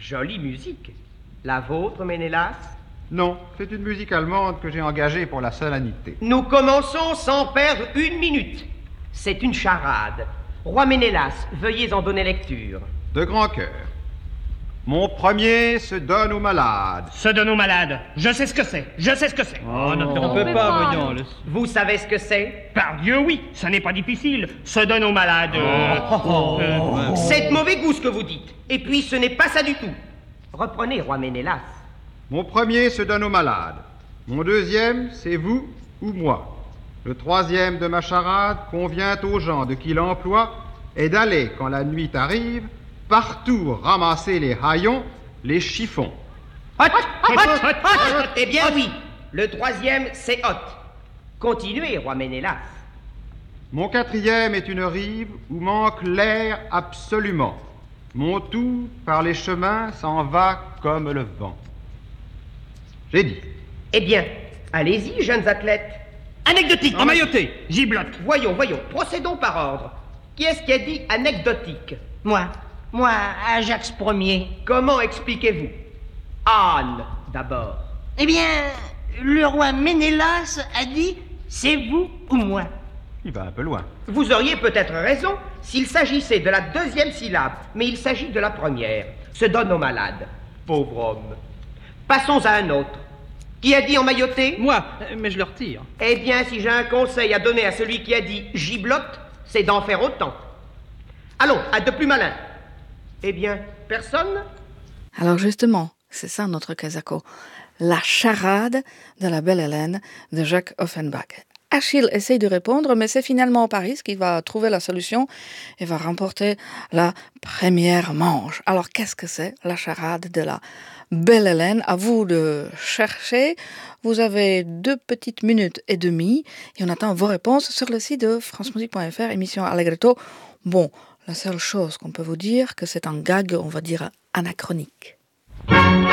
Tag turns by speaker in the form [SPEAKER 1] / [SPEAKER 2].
[SPEAKER 1] Jolie musique. La vôtre, Ménélas?
[SPEAKER 2] Non, c'est une musique allemande que j'ai engagée pour la solennité.
[SPEAKER 1] Nous commençons sans perdre une minute. C'est une charade. Roi Ménélas, veuillez en donner lecture.
[SPEAKER 2] De grand cœur. Mon premier se donne aux malades.
[SPEAKER 3] Se donne aux malades. Je sais ce que c'est. Je sais ce que c'est.
[SPEAKER 4] Oh, on peut pas, voyons.
[SPEAKER 1] Vous savez ce que c'est?
[SPEAKER 3] Par Dieu, oui. Ça n'est pas difficile. Se donne aux malades.
[SPEAKER 1] C'est de mauvais goût ce que vous dites. Et puis ce n'est pas ça du tout. Reprenez, roi Ménélas.
[SPEAKER 2] Mon premier se donne aux malades. Mon deuxième, c'est vous ou moi. Le troisième de ma charade convient aux gens de qui l'emploi est d'aller, quand la nuit arrive, partout ramasser les haillons, les chiffons.
[SPEAKER 1] Eh bien oui, le troisième, c'est Hot. Continuez, roi Ménélas.
[SPEAKER 2] Mon quatrième est une rive où manque l'air absolument. Mon tout, par les chemins, s'en va comme le vent. J'ai dit.
[SPEAKER 1] Eh bien, allez-y, jeunes athlètes.
[SPEAKER 3] Anecdotique. Emmailloté. Giblotte.
[SPEAKER 1] Voyons, procédons par ordre. Qui est-ce qui a dit anecdotique?
[SPEAKER 5] Moi, Ajax Ier.
[SPEAKER 1] Comment expliquez-vous? Anne, d'abord.
[SPEAKER 5] Eh bien, le roi Ménélas a dit « c'est vous ou moi ».
[SPEAKER 2] Il va un peu loin.
[SPEAKER 1] Vous auriez peut-être raison s'il s'agissait de la deuxième syllabe, mais il s'agit de la première. Se donne aux malades. Pauvre homme. Passons à un autre. Qui a dit emmailloté?
[SPEAKER 4] Moi, mais je le retire.
[SPEAKER 1] Eh bien, si j'ai un conseil à donner à celui qui a dit giblotte, c'est d'en faire autant. Allons, à de plus malins. Eh bien, personne?
[SPEAKER 6] Alors justement, c'est ça notre Casako. La charade de la Belle Hélène de Jacques Offenbach. Achille essaye de répondre, mais c'est finalement Paris qui va trouver la solution et va remporter la première manche. Alors qu'est-ce que c'est la charade de la Belle Hélène? À vous de chercher. Vous avez 2 petites minutes et demie et on attend vos réponses sur le site de francemusique.fr, émission Allegretto. Bon, la seule chose qu'on peut vous dire, que c'est un gag, on va dire, anachronique.